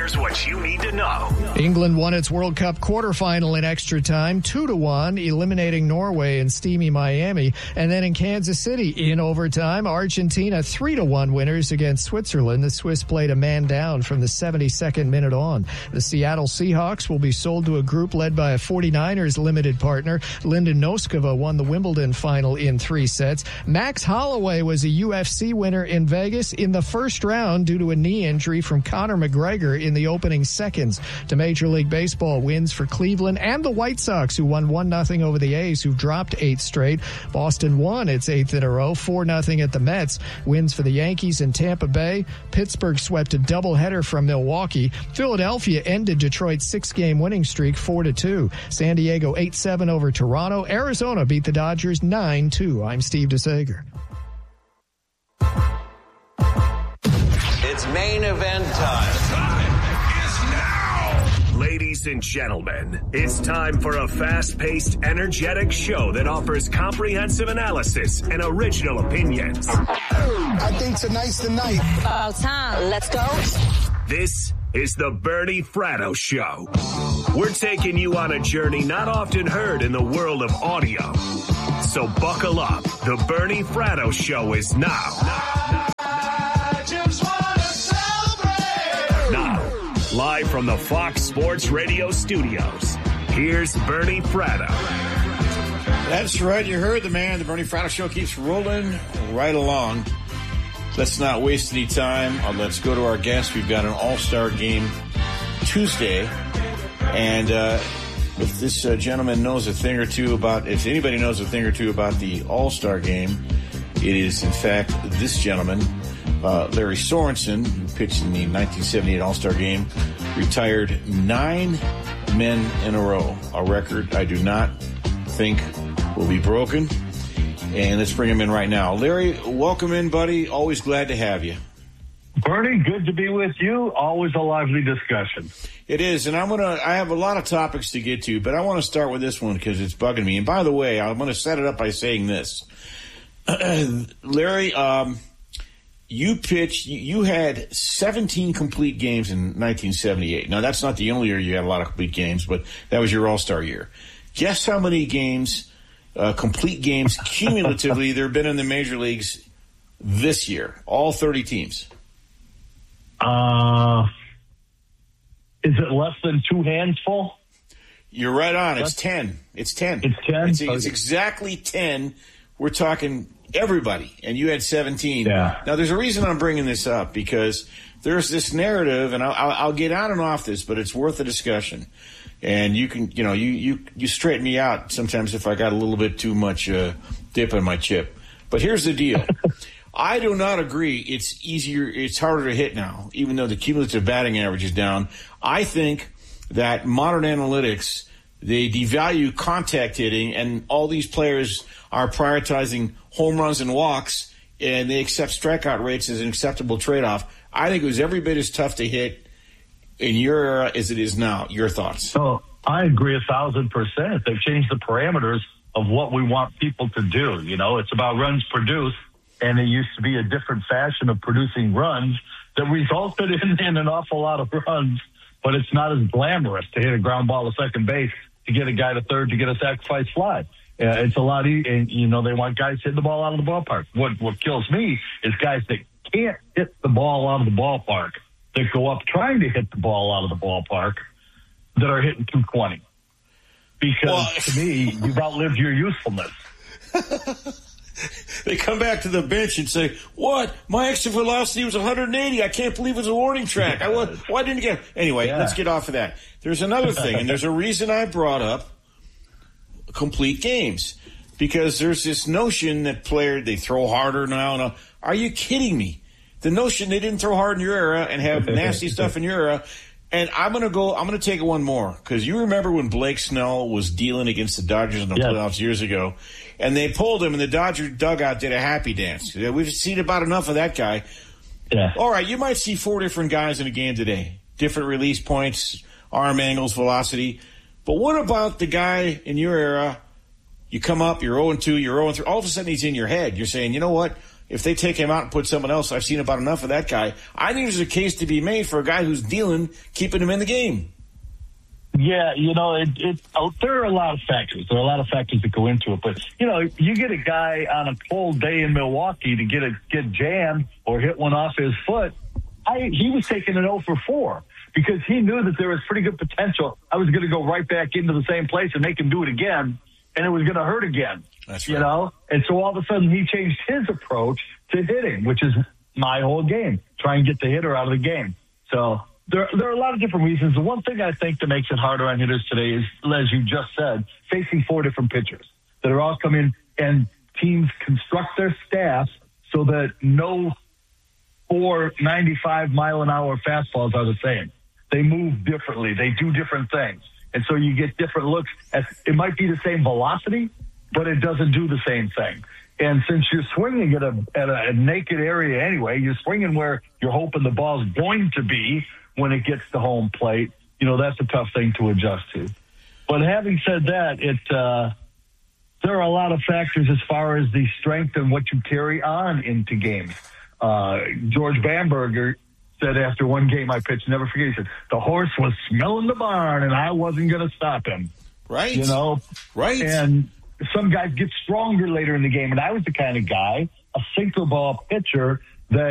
Here's what you need to know. England won its World Cup quarterfinal in extra time, 2-1, eliminating Norway in steamy Miami. And then in Kansas City, in overtime, Argentina 3-1 winners against Switzerland. The Swiss played a man down from the 72nd minute on. The Seattle Seahawks will be sold to a group led by a 49ers limited partner. Linda Noskova won the Wimbledon final in 3 sets. Max Holloway was a UFC winner in Vegas in the first round due to a knee injury from Conor McGregor in the opening seconds. To Major League Baseball, wins for Cleveland and the White Sox, who won 1-0 over the A's, who've dropped 8 straight. Boston won its 8th in a row, 4-0 at the Mets. Wins for the Yankees and Tampa Bay. Pittsburgh swept a doubleheader from Milwaukee. Philadelphia ended Detroit's 6-game winning streak 4-2. San Diego 8-7 over Toronto. Arizona beat the Dodgers 9-2. I'm Steve DeSager. It's main event time. Time is now. Ladies and gentlemen, it's time for a fast-paced, energetic show that offers comprehensive analysis and original opinions. I think tonight's the night. About time. Let's go. This is the Bernie Fratto Show. We're taking you on a journey not often heard in the world of audio. So buckle up. The Bernie Fratto Show is now. Live from the Fox Sports Radio studios, here's Bernie Fratto. That's right. You heard the man. The Bernie Fratto Show keeps rolling right along. Let's not waste any time. Let's go to our guest. We've got an all-star game Tuesday. And if this gentleman knows a thing or two about, if anybody knows a thing or two about the all-star game, it is, in fact, this gentleman, Larry Sorensen, who pitched in the 1978 All-Star Game, retired 9 men in a row, a record I do not think will be broken. And let's bring him in right now. Larry, welcome in, buddy. Always glad to have you. Bernie, good to be with you. Always a lively discussion. It is, and I have a lot of topics to get to, but I want to start with this one because it's bugging me. And by the way, I'm going to set it up by saying this. Larry, you pitched, you had 17 complete games in 1978. Now, that's not the only year you had a lot of complete games, but that was your all-star year. Guess how many games, complete games, cumulatively there have been in the major leagues this year? All 30 teams. Is it less than 2 hands full? You're right on. It's 10. It's 10. It's 10? It's exactly 10. We're talking everybody, and you had 17. Yeah. Now, there's a reason I'm bringing this up, because there's this narrative, and I'll get on and off this, but it's worth a discussion. And you can, you straighten me out sometimes if I got a little bit too much dip in my chip. But here's the deal. I do not agree it's harder to hit now, even though the cumulative batting average is down. I think that modern analytics, they devalue contact hitting, and all these players are prioritizing home runs and walks, and they accept strikeout rates as an acceptable trade-off. I think it was every bit as tough to hit in your era as it is now. Your thoughts? So I agree 1,000%. They've changed the parameters of what we want people to do. It's about runs produced, and it used to be a different fashion of producing runs that resulted in an awful lot of runs, but it's not as glamorous to hit a ground ball to second base, to get a guy to third, to get a sacrifice fly. It's a lot easier, and, they want guys hitting the ball out of the ballpark. What kills me is guys that can't hit the ball out of the ballpark, that go up trying to hit the ball out of the ballpark, that are hitting 220. Because, to me, you've outlived your usefulness. They come back to the bench and say, what? My exit velocity was 180. I can't believe it's a warning track. Why didn't you get... Anyway, Let's get off of that. There's another thing, and there's a reason I brought up complete games. Because there's this notion that they throw harder now. Are you kidding me? The notion they didn't throw hard in your era and have nasty stuff in your era. And I'm going to take it one more. Because you remember when Blake Snell was dealing against the Dodgers in the playoffs years ago. And they pulled him, and the Dodger dugout did a happy dance. We've seen about enough of that guy. Yeah. All right, you might see 4 different guys in a game today. Different release points, arm angles, velocity. But what about the guy in your era? You come up, you're 0-2, you're 0-3. All of a sudden, he's in your head. You're saying, you know what? if they take him out and put someone else, I've seen about enough of that guy. I think there's a case to be made for a guy who's dealing, keeping him in the game. Yeah, there are a lot of factors. There are a lot of factors that go into it. But, you get a guy on a cold day in Milwaukee to get jammed or hit one off his foot. He was taking an 0 for 4 because he knew that there was pretty good potential. I was going to go right back into the same place and make him do it again, and it was going to hurt again. That's right. And so all of a sudden he changed his approach to hitting, which is my whole game, try and get the hitter out of the game. So there are a lot of different reasons. The one thing I think that makes it harder on hitters today is, as you just said, facing 4 different pitchers that are all coming, and teams construct their staffs so that no 4 95-mile-an-hour fastballs are the same. They move differently. They do different things. And so you get different looks. It might be the same velocity, but it doesn't do the same thing. And since you're swinging at a naked area anyway, you're swinging where you're hoping the ball's going to be when it gets to home plate. That's a tough thing to adjust to. But having said that, there are a lot of factors as far as the strength and what you carry on into games. George Bamberger said after one game I pitched, never forget, he said, the horse was smelling the barn and I wasn't going to stop him. Right. Right. And some guys get stronger later in the game. And I was the kind of guy, a sinker ball pitcher